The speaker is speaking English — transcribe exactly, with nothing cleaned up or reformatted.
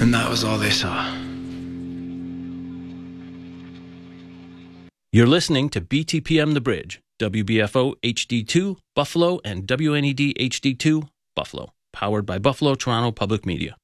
And that was all they saw. You're listening to B T P M The Bridge, W B F O H D two, Buffalo, and W N E D H D two, Buffalo, powered by Buffalo Toronto Public Media.